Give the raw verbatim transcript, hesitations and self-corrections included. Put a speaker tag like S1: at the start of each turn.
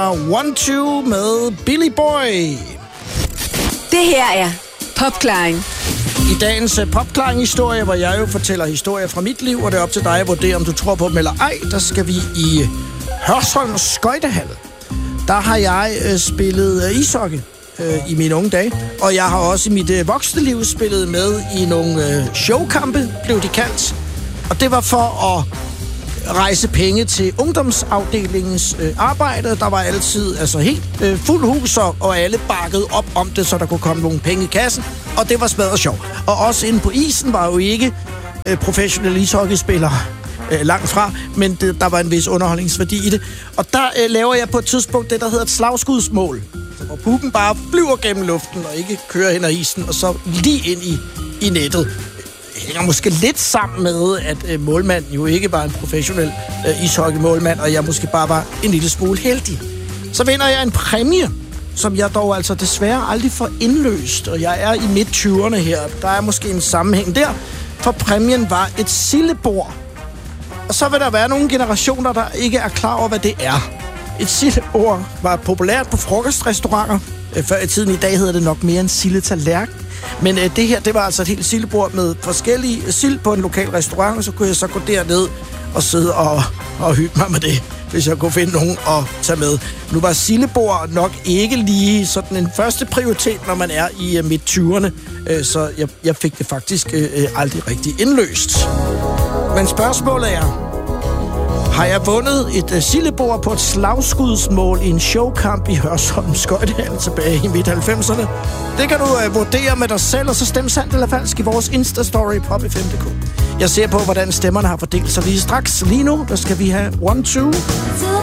S1: One Two med Billy Boy.
S2: Det her er Popklaring.
S1: I dagens uh, Popklaring-historie, hvor jeg jo fortæller historier fra mit liv, og det er op til dig at vurdere, om du tror på dem eller ej, der skal vi i Hørsholm Skøjtehal. Der har jeg uh, spillet uh, ishockey uh, i mine unge dage, og jeg har også i mit uh, voksne liv spillet med i nogle uh, showkampe, blev de kaldt. Og det var for at rejse penge til ungdomsafdelingens øh, arbejde. Der var altid altså helt øh, fuld hus, og alle bakkede op om det, så der kunne komme nogle penge i kassen. Og det var smadret sjov. Og også inde på isen var jo ikke øh, professionelle ishockeyspillere øh, langt fra, men det, der var en vis underholdningsværdi i det. Og der øh, laver jeg på et tidspunkt det, der hedder et slagskudsmål. Hvor pucken bare flyver gennem luften og ikke kører hen ad isen, og så lige ind i, i nettet. Hænger måske lidt sammen med, at øh, målmanden jo ikke var en professionel øh, ishockey-målmand, og jeg måske bare var en lille smule heldig. Så vinder jeg en præmie, som jeg dog altså desværre aldrig får indløst, og jeg er i midt-tyverne her. Der er måske en sammenhæng der, for præmien var et sildebord. Og så vil der være nogle generationer, der ikke er klar over, hvad det er. Et sildebord var populært på frokostrestauranter. Før i tiden, i dag hedder det nok mere en sildetallerken. Men øh, det her, det var altså et helt sildebord med forskellige sild på en lokal restaurant, og så kunne jeg så gå derned og sidde og, og hygge mig med det, hvis jeg kunne finde nogen at tage med. Nu var sildebord nok ikke lige sådan en første prioritet, når man er i øh, midt-tyverne, øh, så jeg, jeg fik det faktisk øh, aldrig rigtig indløst. Men spørgsmålet er, har jeg vundet et uh, sildebord på et slagskudsmål i en showkamp i Hørsholm Skøjtehal tilbage i midt halvfemserne? Det kan du uh, vurdere med dig selv, og så stemme sandt eller falsk i vores Insta-story pop f m punktum d k. Jeg ser på, hvordan stemmerne har fordelt sig lige straks. Lige nu, der skal vi have One Two.